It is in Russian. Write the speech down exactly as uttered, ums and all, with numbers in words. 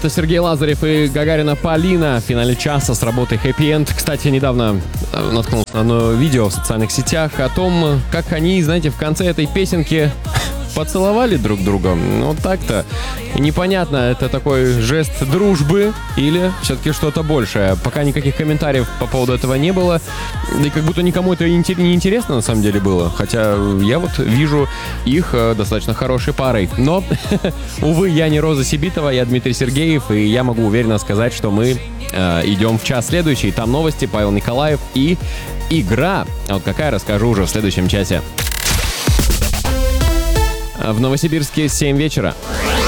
Это Сергей Лазарев и Гагарина Полина в финале часа с работой Happy End. Кстати, недавно наткнулся на одно видео в социальных сетях о том, как они, знаете, в конце этой песенки поцеловали друг друга. Ну, вот так-то. И непонятно, это такой жест дружбы или все-таки что-то большее. Пока никаких комментариев по поводу этого не было. Да и как будто никому это не интересно на самом деле было. Хотя я вот вижу их достаточно хорошей парой. Но, увы, я не Роза Сибитова, я Дмитрий Сергеев. И я могу уверенно сказать, что мы э, идем в час следующий. Там новости, Павел Николаев и игра. А вот какая, расскажу уже в следующем часе. В Новосибирске семь вечера.